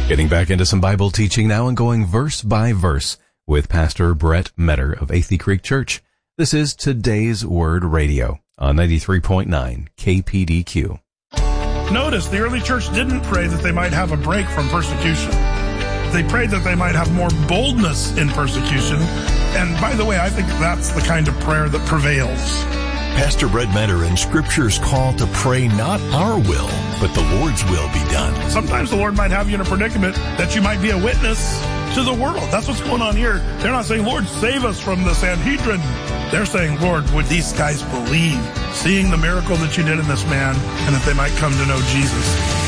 Getting back into some Bible teaching now and going verse by verse with Pastor Brett Metter of Athey Creek Church. This is Today's Word Radio on 93.9 KPDQ. Notice the early church didn't pray that they might have a break from persecution. They prayed that they might have more boldness in persecution. And by the way, I think that's the kind of prayer that prevails. Pastor Brett Metter and Scripture's call to pray not our will, but the Lord's will be done. Sometimes the Lord might have you in a predicament that you might be a witness to the world. That's what's going on here. They're not saying, Lord, save us from the Sanhedrin. They're saying, Lord, would these guys believe, seeing the miracle that you did in this man, and that they might come to know Jesus.